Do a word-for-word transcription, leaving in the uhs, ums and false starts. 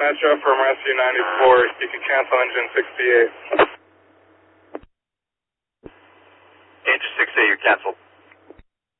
Metro from Rescue ninety-four, you can cancel engine sixty-eight. Engine sixty-eight, you're canceled.